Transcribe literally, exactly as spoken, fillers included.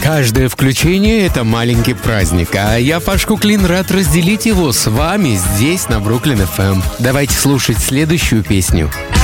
Каждое включение — это маленький праздник, а я, Пашка Куклин, рад разделить его с вами здесь, на Бруклин эф эм. Давайте слушать следующую песню.